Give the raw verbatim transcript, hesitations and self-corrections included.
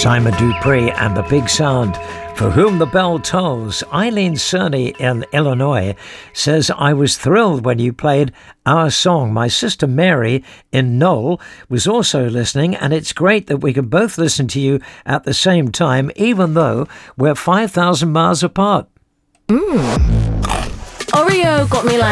Simon Dupree and the Big Sound. For Whom the Bell Tolls. Eileen Cerny in Illinois says, I was thrilled when you played our song. My sister Mary in Knoll was also listening, and it's great that we can both listen to you at the same time, even though we're five thousand miles apart. Mm. Oreo got me like